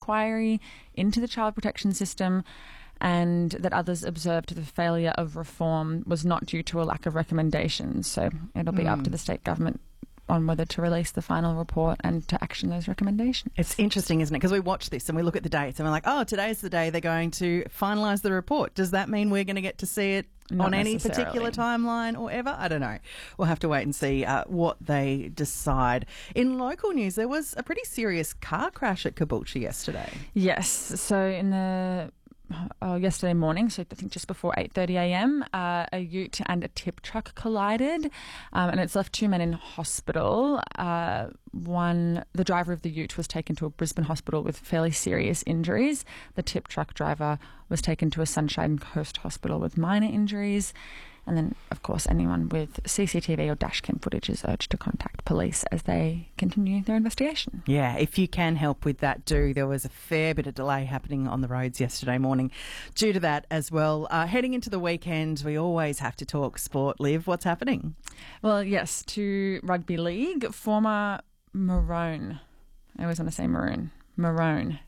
inquiry into the child protection system, and that others observed the failure of reform was not due to a lack of recommendations. So it'll be up to the state government on whether to release the final report and to action those recommendations. It's interesting, isn't it? Because we watch this and we look at the dates and we're like, oh, today's the day they're going to finalise the report. Does that mean we're going to get to see it on any particular timeline or ever? I don't know. We'll have to wait and see what they decide. In local news, there was a pretty serious car crash at Caboolture yesterday. Yes. So in the yesterday morning, so I think just before 8:30 a.m, a ute and a tip truck collided, and it's left 2 men in hospital. The driver of the ute was taken to a Brisbane hospital with fairly serious injuries. The tip truck driver was taken to a Sunshine Coast hospital with minor injuries. And then, of course, anyone with CCTV or dashcam footage is urged to contact police as they continue their investigation. Yeah, if you can help with that, do. There was a fair bit of delay happening on the roads yesterday morning due to that as well. Heading into the weekend, we always have to talk sport. Liv, what's happening? Well, yes, to rugby league, former Maroon, I always want to say Maroon,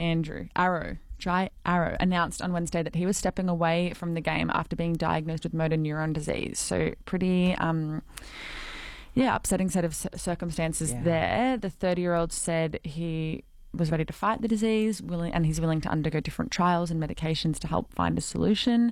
Jai Arrow announced on Wednesday that he was stepping away from the game after being diagnosed with motor neuron disease. So pretty, upsetting set of circumstances there. The 30-year-old said he was ready to fight the disease, and he's willing to undergo different trials and medications to help find a solution.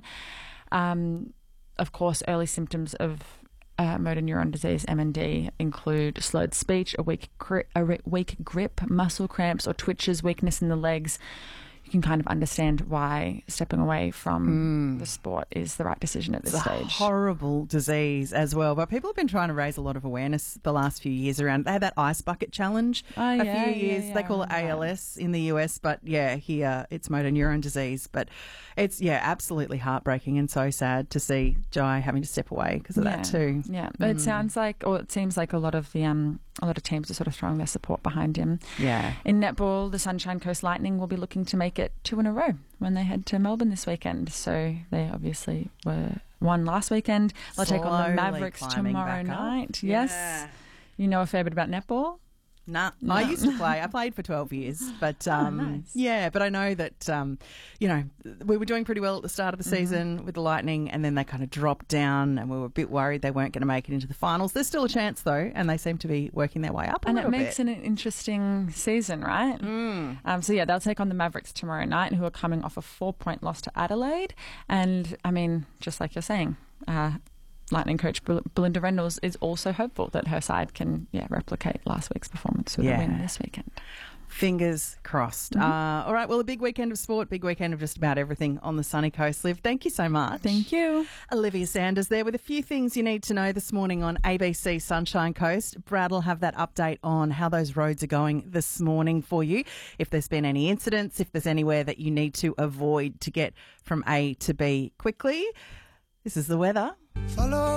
Of course, early symptoms of motor neuron disease, MND, include slurred speech, a weak grip, muscle cramps or twitches, weakness in the legs. You can kind of understand why stepping away from the sport is the right decision at this stage. It's a horrible disease as well. But people have been trying to raise a lot of awareness the last few years around. They had that ice bucket challenge a few years. They call it ALS in the US, but here it's motor neuron disease. But it's, absolutely heartbreaking and so sad to see Jai having to step away because of that too. Yeah, but it seems like a lot of teams are sort of throwing their support behind him. Yeah. In netball, the Sunshine Coast Lightning will be looking to make it 2 in a row when they head to Melbourne this weekend. So they obviously won last weekend. They'll take on the Mavericks tomorrow night. Yeah. Yes. You know a fair bit about netball? No. I used to play. I played for 12 years. But, nice. Yeah, but I know that, we were doing pretty well at the start of the season with the Lightning, and then they kind of dropped down and we were a bit worried they weren't going to make it into the finals. There's still a chance, though, and they seem to be working their way up a little bit. And it makes it an interesting season, right? They'll take on the Mavericks tomorrow night, who are coming off a 4-point loss to Adelaide. And, I mean, just like you're saying, Lightning coach Belinda Reynolds is also hopeful that her side can replicate last week's performance with a win this weekend. Fingers crossed. All right, well, a big weekend of sport, big weekend of just about everything on the sunny coast. Liv, thank you so much. Thank you. Olivia Sanders there with a few things you need to know this morning on ABC Sunshine Coast. Brad will have that update on how those roads are going this morning for you. If there's been any incidents, if there's anywhere that you need to avoid to get from A to B quickly. This is the weather. Follow